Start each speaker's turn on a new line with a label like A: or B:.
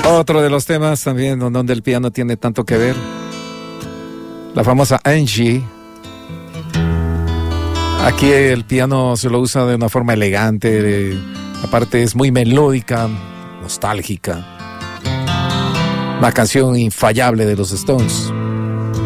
A: Otro de los temas también donde el piano tiene tanto que ver. La famosa Angie. Aquí el piano se lo usa de una forma elegante. Aparte es muy melódica, nostálgica. Una canción infallable de los Stones.